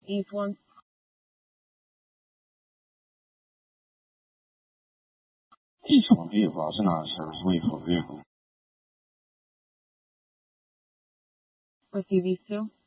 East one. Each one vehicle is not a service vehicle. Receive these two.